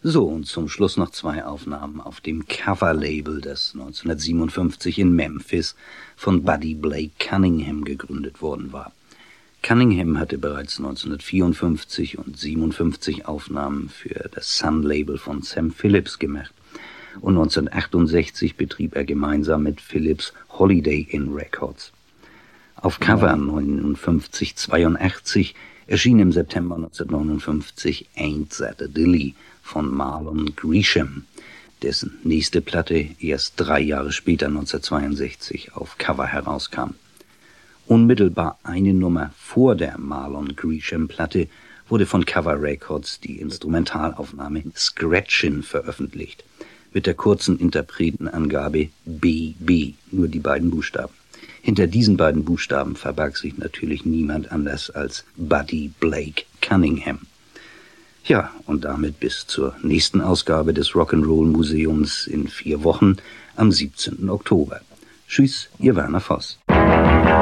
So, und zum Schluss noch 2 Aufnahmen auf dem Cover-Label, das 1957 in Memphis von Buddy Blake Cunningham gegründet worden war. Cunningham hatte bereits 1954 und 57 Aufnahmen für das Sun-Label von Sam Phillips gemacht. Und 1968 betrieb er gemeinsam mit Phillips Holiday Inn Records. Auf Cover 5982 erschien im September 1959 Ain't That a Dilly von Marlon Grisham, dessen nächste Platte erst 3 Jahre später, 1962, auf Cover herauskam. Unmittelbar eine Nummer vor der Marlon Grisham-Platte wurde von Cover Records die Instrumentalaufnahme Scratchin' veröffentlicht, mit der kurzen Interpretenangabe BB, nur die beiden Buchstaben. Hinter diesen beiden Buchstaben verbarg sich natürlich niemand anders als Buddy Blake Cunningham. Ja, und damit bis zur nächsten Ausgabe des Rock'n'Roll Museums in 4 Wochen am 17. Oktober. Tschüss, Ihr Werner Voss.